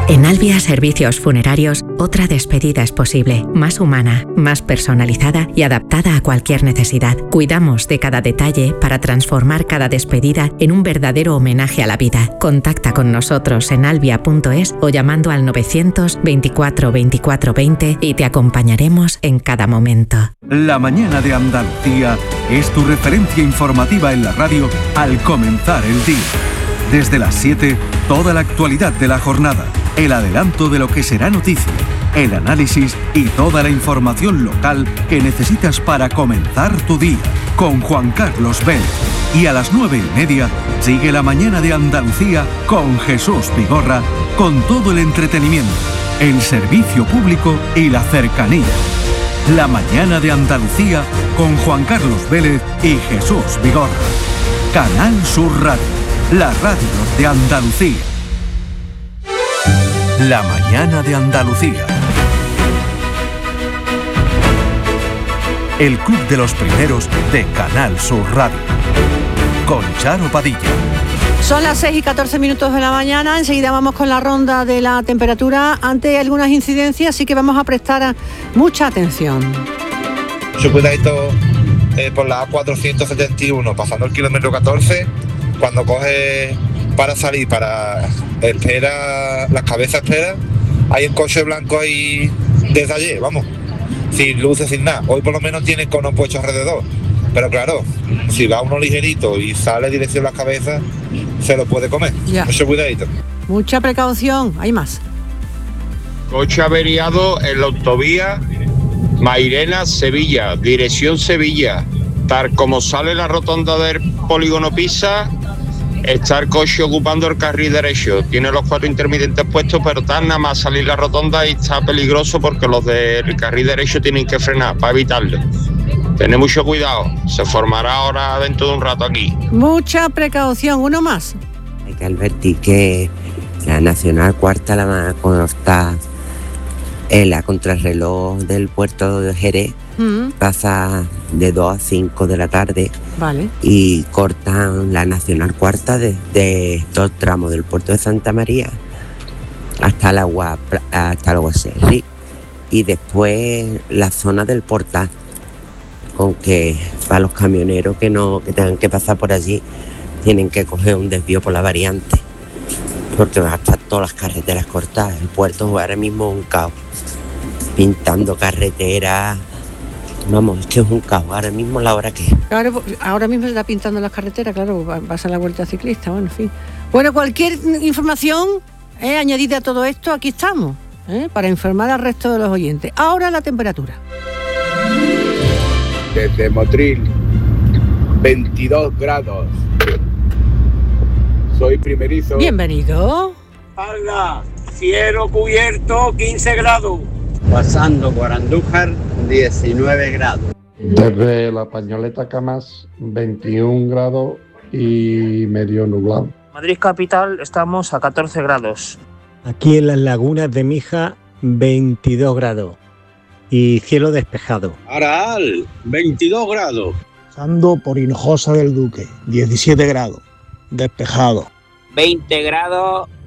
En Albia Servicios Funerarios, otra despedida es posible, más humana, más personalizada y adaptada a cualquier necesidad. Cuidamos de cada detalle para transformar cada despedida en un verdadero homenaje a la vida. Contacta con nosotros en albia.es o llamando al 924 24 20 y te acompañaremos en cada momento. La mañana de Andalucía es tu referencia informativa en la radio al comenzar el día. Desde las 7, toda la actualidad de la jornada, el adelanto de lo que será noticia, el análisis y toda la información local que necesitas para comenzar tu día. Con Juan Carlos Vélez. Y a las 9:30 sigue la mañana de Andalucía con Jesús Vigorra, con todo el entretenimiento, el servicio público y la cercanía. La mañana de Andalucía con Juan Carlos Vélez y Jesús Vigorra. Canal Sur Radio, la radio de Andalucía. La mañana de Andalucía. El club de los primeros de Canal Sur Radio. Con Charo Padilla. Son las 6:14 de la mañana. Enseguida vamos con la ronda de la temperatura. Ante algunas incidencias sí que vamos a prestar mucha atención. Mucho cuidadito por la A471, pasando el kilómetro 14, cuando coge para salir, para espera, las cabezas espera, hay un coche blanco ahí desde ayer, vamos, sin luces, sin nada. Hoy por lo menos tiene conos puestos alrededor, pero claro, si va uno ligerito y sale dirección las cabezas, se lo puede comer. Ya. Mucho cuidadito. Mucha precaución, hay más. Coche averiado en la autovía Mairena-Sevilla, dirección Sevilla. Tal como sale la rotonda del polígono Pisa, está el coche ocupando el carril derecho. Tiene los 4 intermitentes puestos, pero está nada más salir la rotonda y está peligroso porque los del carril derecho tienen que frenar para evitarlo. Tened mucho cuidado, se formará ahora dentro de un rato aquí. Mucha precaución, uno más. Hay que advertir que la Nacional Cuarta, la más corta, la contrarreloj del puerto de Jerez, pasa de 2 a 5 de la tarde. Vale. Y cortan la Nacional Cuarta desde todo el tramo del puerto de Santa María hasta el Aguaserri. Y después la zona del Portal, con que para los camioneros que tengan que pasar por allí tienen que coger un desvío por la variante, porque van a estar todas las carreteras cortadas. El puerto ahora mismo es un caos, pintando carreteras. Vamos, es que es un caos ahora mismo la hora que es. Claro, ahora mismo se está pintando las carreteras, claro, va a ser la vuelta ciclista, bueno, en fin. Bueno, cualquier información añadida a todo esto, aquí estamos, para informar al resto de los oyentes. Ahora la temperatura. Desde Motril, 22 grados. Soy primerizo. Bienvenido. Alga, cielo cubierto, 15 grados. Pasando por Andújar, 19 grados. Desde la Pañoleta Camas, 21 grados y medio nublado. Madrid capital estamos a 14 grados. Aquí en las lagunas de Mija, 22 grados y cielo despejado. Aral, 22 grados. Pasando por Hinojosa del Duque, 17 grados, despejado. 20 grados